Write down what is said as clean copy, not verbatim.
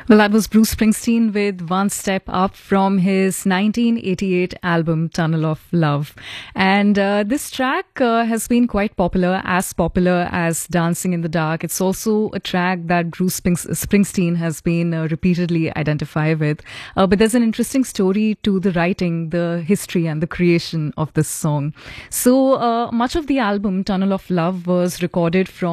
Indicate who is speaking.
Speaker 1: Well, that was Bruce Springsteen with One Step Up from his 1988 album Tunnel of Love. And this track has been quite popular, as popular as Dancing in the Dark. It's also a track that Bruce Springsteen has been repeatedly identified with. But there's an interesting story to the writing, the history, and the creation of this song. So much of the album Tunnel of Love was recorded from